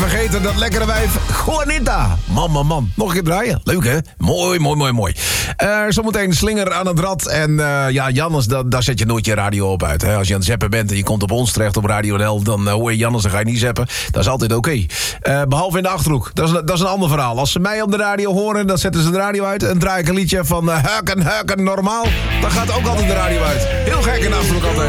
vergeten, dat lekkere wijf Juanita. Man. Nog een keer draaien. Leuk, hè? Mooi. Zometeen de slinger aan het rad. En Jannes, daar zet je nooit je radio op uit. Hè? Als je aan het zappen bent en je komt op ons terecht op Radio NL... dan hoor je Jannes, dan ga je niet zappen. Dat is altijd oké. Behalve in de Achterhoek. Dat is een ander verhaal. Als ze mij op de radio horen, dan zetten ze de radio uit... en draai ik een liedje van Huiken normaal. Dan gaat ook altijd de radio uit. Heel gek in de Achterhoek altijd.